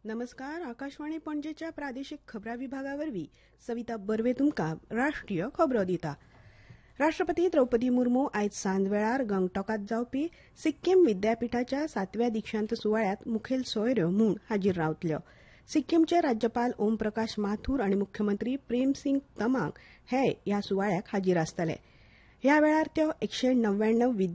नमस्कार. आकाशवाणी पणजेच्या प्रादेशीक खबरां विभागावरवीं सविता बर्वे तुमकां राष्ट्रीय खबरो दिता. राष्ट्रपती द्रौपदी मुर्मू आयज सांजवेळार गंगटॉकात जावपी सिक्कीम विद्यापीठाच्या 7व्या दिक्षांत सुवाळ्यात मुखेल सोयऱ्यो म्हूण हाजीर रावतल्यो. सिक्कीमचे राज्यपाल ओम प्रकाश माथूर आनी मुख्यमंत्री प्रेम सिंग तमांग हे ह्या सुवाळ्याक हाजीर आसतले. ह्या वेळार त्यो 199